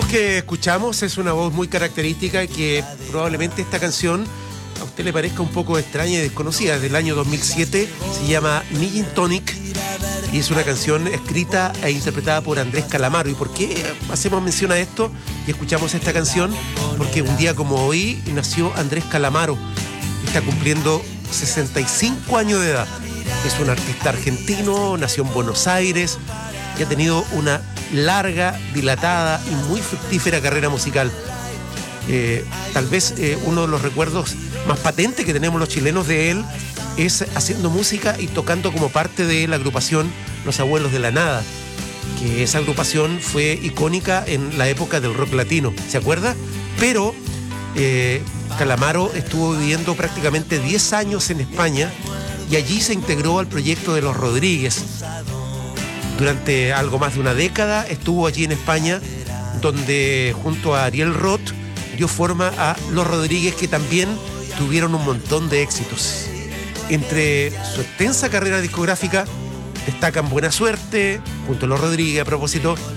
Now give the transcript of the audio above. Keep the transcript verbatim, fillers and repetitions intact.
que escuchamos es una voz muy característica que probablemente esta canción a usted le parezca un poco extraña y desconocida. Es del año dos mil siete, se llama Me Gin Tonic y es una canción escrita e interpretada por Andrés Calamaro. ¿Y por qué hacemos mención a esto y escuchamos esta canción? Porque un día como hoy nació Andrés Calamaro. Está cumpliendo sesenta y cinco años de edad. Es un artista argentino, nació en Buenos Aires y ha tenido una larga, dilatada y muy fructífera carrera musical. Eh, tal vez eh, uno de los recuerdos más patentes que tenemos los chilenos de él es haciendo música y tocando como parte de la agrupación Los Abuelos de la Nada, que esa agrupación fue icónica en la época del rock latino, ¿se acuerda? Pero eh, Calamaro estuvo viviendo prácticamente diez años en España y allí se integró al proyecto de Los Rodríguez. Durante algo más de una década estuvo allí en España, donde junto a Ariel Roth dio forma a Los Rodríguez, que también tuvieron un montón de éxitos. Entre su extensa carrera discográfica destacan Buena Suerte, junto a Los Rodríguez a propósito,